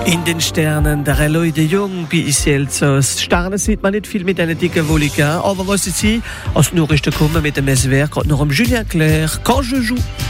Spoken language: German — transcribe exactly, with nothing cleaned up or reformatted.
In den Sternen, der Eloy de Jong bei Iselzos. Sterne sieht man nicht viel mit einer dicken Wolke, aber was sie als Nachrichten kommen mit dem S W R, gerade noch um Julien Clerc, Quand je joue.